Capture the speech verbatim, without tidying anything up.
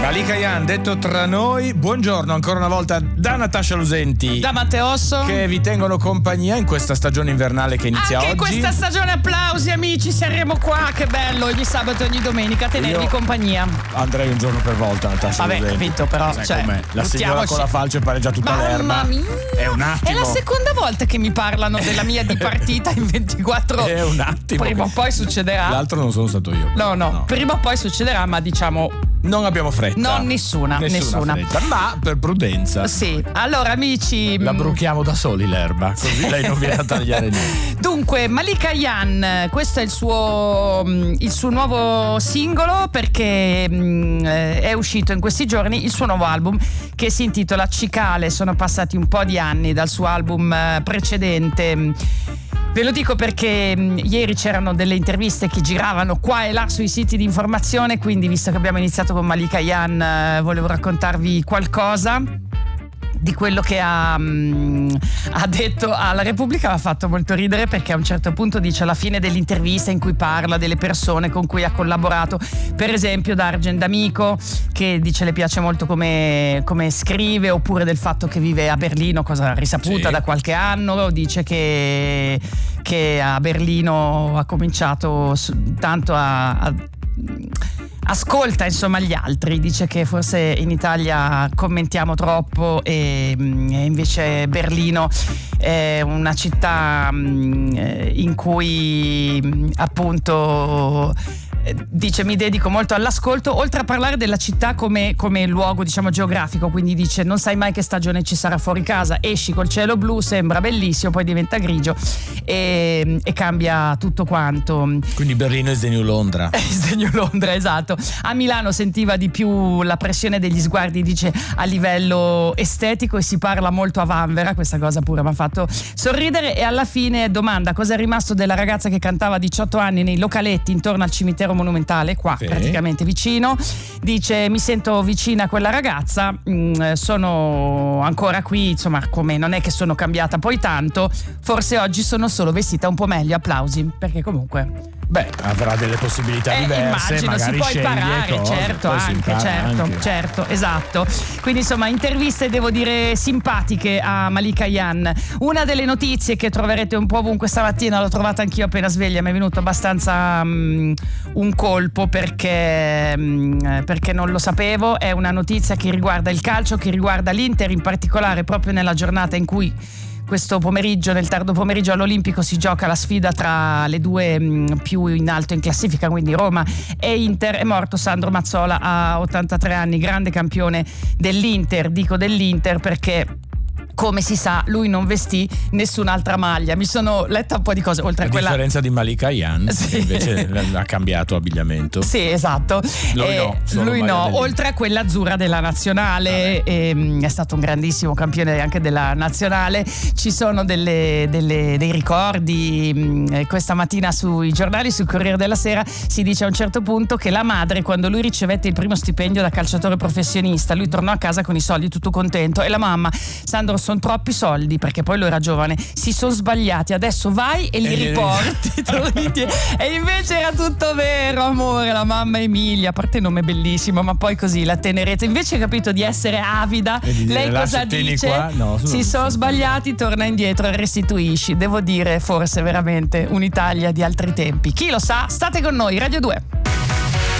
Malika Yan, detto tra noi, buongiorno ancora una volta da Natascia Lusenti, da Matteo Osso, che vi tengono compagnia in questa stagione invernale che inizia anche oggi. Questa stagione, applausi amici, saremo qua, che bello, ogni sabato e ogni domenica tenervi Io compagnia. Andrei un giorno per volta, Natascia Vabbè, Lusenti. capito, però Sai cioè, com'è? La signora buttiamoci. con la falce pareggia tutta Mamma l'erba. mia. È un attimo. È la seconda volta che mi parlano della mia di partita in ventiquattro ore. È un attimo. Prima o poi succederà. L'altro non sono stato io. No, no, no, prima o poi succederà, ma diciamo non abbiamo fretta. No, nessuna, nessuna. nessuna. Fretta, ma per prudenza. Sì, allora amici, la bruchiamo da soli l'erba, così lei non viene a tagliare niente. Dunque, Malika Yan, questo è il suo, il suo nuovo singolo, perché mh, è uscito in questi giorni il suo nuovo album che si intitola Cicale. Sono passati un po' di anni dal suo album precedente. Ve lo dico perché mh, ieri c'erano delle interviste che giravano qua e là sui siti di informazione, quindi visto che abbiamo iniziato con Malika Yan, eh, volevo raccontarvi qualcosa di quello che ha, mh, ha detto alla Repubblica. Mi ha fatto molto ridere perché a un certo punto dice, alla fine dell'intervista in cui parla delle persone con cui ha collaborato, per esempio Dargen D'Amico, che dice le piace molto come, come scrive, oppure del fatto che vive a Berlino, cosa risaputa sì. da qualche anno. Dice che, che a Berlino ha cominciato tanto a, a ascolta insomma gli altri, dice che forse in Italia commentiamo troppo e, e invece Berlino è una città in cui appunto dice mi dedico molto all'ascolto, oltre a parlare della città come, come luogo diciamo geografico, quindi dice non sai mai che stagione ci sarà fuori casa, esci col cielo blu, sembra bellissimo, poi diventa grigio e, e cambia tutto quanto. Quindi Berlino è the new Londra. È the new Londra, esatto. A Milano sentiva di più la pressione degli sguardi, dice, a livello estetico, e si parla molto a vanvera, questa cosa pure mi ha fatto sorridere. E alla fine domanda cosa è rimasto della ragazza che cantava a diciotto anni nei localetti intorno al cimitero monumentale, qua sì. praticamente vicino. Dice mi sento vicina a quella ragazza, mh, sono ancora qui, insomma, come non è che sono cambiata poi tanto, forse oggi sono solo vestita un po' meglio, applausi, perché comunque beh, avrà delle possibilità eh, diverse, immagino, magari si può sceglie imparare, cose, certo, poi si anche, impara certo, anche. certo, esatto. Quindi insomma interviste devo dire simpatiche a Malika Yan. Una delle notizie che troverete un po' ovunque stamattina, l'ho trovata anch'io appena sveglia, mi è venuto abbastanza um, un colpo perché, um, perché non lo sapevo. È una notizia che riguarda il calcio, che riguarda l'Inter, in particolare proprio nella giornata in cui questo pomeriggio, nel tardo pomeriggio all'Olimpico, si gioca la sfida tra le due mh, più in alto in classifica, quindi Roma e Inter. È morto Sandro Mazzola a ottantatré anni, grande campione dell'Inter. Dico dell'Inter perché, come si sa, lui non vestì nessun'altra maglia. Mi sono letta un po' di cose, oltre a, a quella. A differenza di Malika Yan, sì. che invece ha cambiato abbigliamento. Sì, esatto. Lui eh, no, lui no. Oltre a quella azzurra della nazionale, ehm, è stato un grandissimo campione anche della nazionale. Ci sono delle, delle, dei ricordi. Mh, questa mattina sui giornali, sul Corriere della Sera, si dice a un certo punto che la madre, quando lui ricevette il primo stipendio da calciatore professionista, lui tornò a casa con i soldi tutto contento, e la mamma: Sandro, sono troppi soldi, perché poi lui era giovane, si sono sbagliati, adesso vai e li e riporti. E invece era tutto vero, amore. La mamma Emilia, a parte il nome bellissimo, ma poi così la tenerezza, invece, capito, di essere avida, di lei cosa dice? No, si sono sbagliati, torna indietro e restituisci. Devo dire, forse veramente un'Italia di altri tempi, chi lo sa. State con noi, Radio due.